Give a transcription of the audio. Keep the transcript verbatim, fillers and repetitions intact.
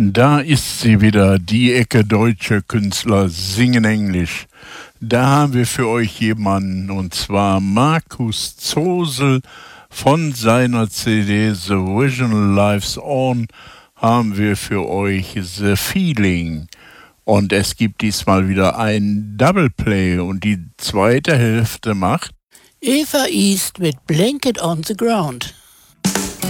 Da ist sie wieder, die Ecke deutsche Künstler singen Englisch. Da haben wir für euch jemanden, und zwar Markus Zosel von seiner C D The Vision Lives On haben wir für euch The Feeling. Und es gibt diesmal wieder ein Double Play und die zweite Hälfte macht Eva East mit Blanket on the Ground.